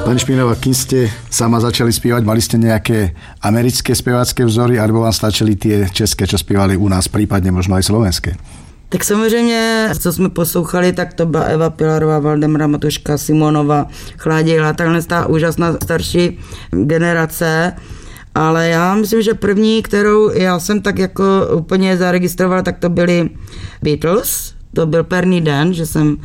Pani Špinova, kým ste sama začali spievať, mali ste nejaké americké spevácké vzory, alebo vám stačili tie české, čo zpívali u nás, prípadne možno aj slovenské? Tak samozřejmě, co jsme poslouchali, tak to byla Eva Pilarová, Valdemara Matuška, Simonova, Chladila, takhle ta úžasná starší generace. Ale já myslím, že první, kterou já jsem tak jako úplně zaregistrovala, tak to byli Beatles. To byl Perný den, že jsem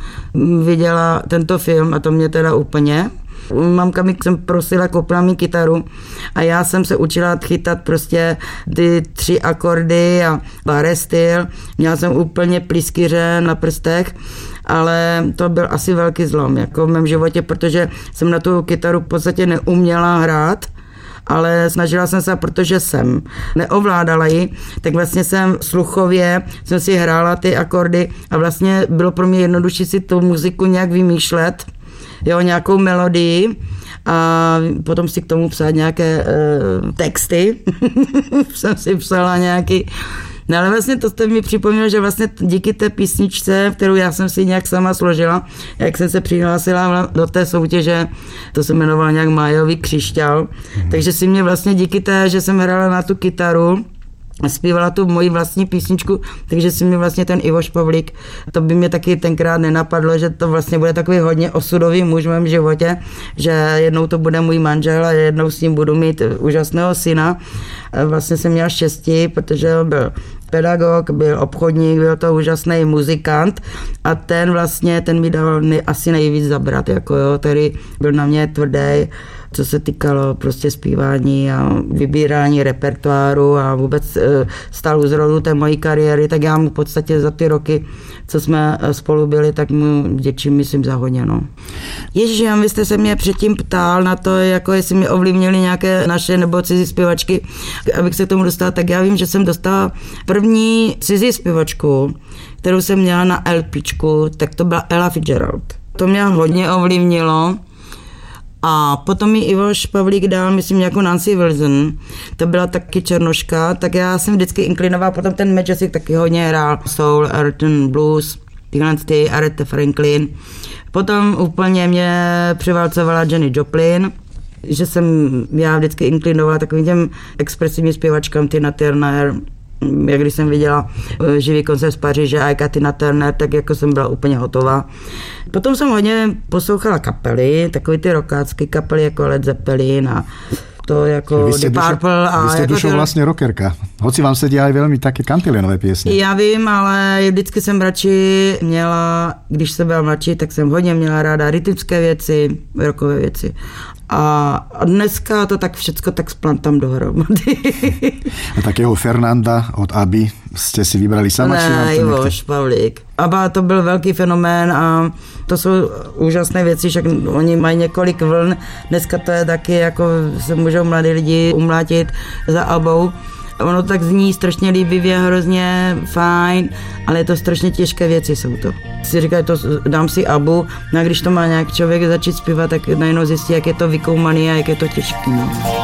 viděla tento film a to mě teda úplně. Mamka mi jsem prosila, koupila mi kytaru a já jsem se učila chytat prostě ty 3 akordy a barre styl. Měla jsem úplně plískyře na prstech, ale to byl asi velký zlom jako v mém životě, protože jsem na tu kytaru v podstatě neuměla hrát, ale snažila jsem se, protože jsem neovládala ji, tak vlastně jsem sluchově jsem si hrála ty akordy a vlastně bylo pro mě jednodušší si tu muziku nějak vymýšlet, jo, nějakou melodii a potom si k tomu psát nějaké texty. Jsem si psala nějaký. No ale vlastně to jste mi připomněl, že vlastně díky té písničce, kterou já jsem si nějak sama složila, jak jsem se přihlásila do té soutěže, to se jmenovalo nějak Májový křišťál, takže si mě vlastně díky té, že jsem hrála na tu kytaru, zpívala tu moji vlastní písničku, takže si mi vlastně ten Ivoš Pavlík, to by mě taky tenkrát nenapadlo, že to vlastně bude takový hodně osudový muž v mém životě, že jednou to bude můj manžel a jednou s ním budu mít úžasného syna. Vlastně jsem měla štěstí, protože on byl pedagog, byl obchodník, byl to úžasný muzikant a ten mi dal asi nejvíc zabrat, jako jo, který byl na mě tvrdý, co se týkalo prostě zpívání a vybírání repertoáru a vůbec stál u zrodu té mojí kariéry, tak já mu v podstatě za ty roky, co jsme spolu byli, tak mu vděčím, myslím, za hodně. No. Ježiš, vy jste se mě předtím ptal na to, jako jestli mě ovlivnili nějaké naše nebo cizí zpěvačky, abych se k tomu dostala, tak já vím, že jsem dostala první cizí zpěvačku, kterou jsem měla na LPčku, tak to byla Ella Fitzgerald. To mě hodně ovlivnilo. A potom mi Ivoš Pavlík dal, myslím, nějakou Nancy Wilson, to byla taky černoška, tak já jsem vždycky inklinovala, potom ten Majestic taky hodně hrál, soul, Earthen Blues, tyhle ty, Aretha Franklin. Potom úplně mě převálcovala Janis Joplin, že jsem já vždycky inklinovala takovým těm expresivním zpěvačkám, Tina Turner, jak když jsem viděla živý koncert z Paříže a Tina Turner, tak jako jsem byla úplně hotová. Potom jsem hodně poslouchala kapely, takový ty rockácké kapely jako Led Zeppelin a to jako The Purple. Vy ste jako dušou vlastne rockerka. Hoci vám sedia aj veľmi také kantilénové piesne. Já vím, ale vždycky jsem radši měla, když jsem byla mladší, tak jsem hodně měla ráda rytmické věci, rockové věci. A dneska to tak všecko tak splantám dohromady. A takého Fernanda od ABBY jste si vybrali sama? Ne, Ivoš Pavlík. ABBA to byl velký fenomén a to jsou úžasné věci, však oni mají několik vln. Dneska to je taky, jako se můžou mladí lidi umlátit za ABBou. Ono tak zní strašně líbivě, hrozně fajn, ale je to strašně těžké věci jsou to. Si říkají, to dám si ABBu, no a když to má nějak člověk začít zpívat, tak najednou zjistí, jak je to vykoumaný a jak je to těžké. No.